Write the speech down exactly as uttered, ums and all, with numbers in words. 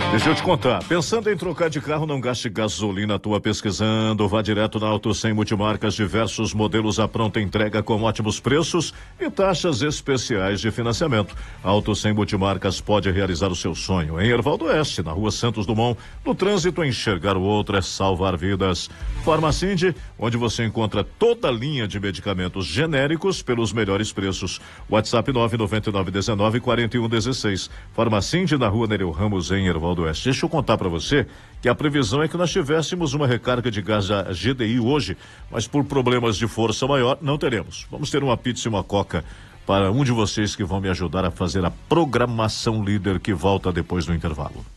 Deixa eu te contar, pensando em trocar de carro, não gaste gasolina à toa pesquisando, vá direto na Auto cem Multimarcas, diversos modelos à pronta entrega com ótimos preços e taxas especiais de financiamento. A Auto cem Multimarcas pode realizar o seu sonho em Hervaldo Oeste, na Rua Santos Dumont. No trânsito, enxergar o outro é salvar vidas. Farmacinde, onde você encontra toda a linha de medicamentos genéricos pelos melhores preços. WhatsApp nove nove nove um nove quatro um um seis. Farmacinde, na Rua Nereu Ramos, em Hervaldo Oeste. Deixa eu contar para você que a previsão é que nós tivéssemos uma recarga de gás da G D I hoje, mas por problemas de força maior não teremos. Vamos ter uma pizza e uma coca para um de vocês que vão me ajudar a fazer a programação líder, que volta depois do intervalo.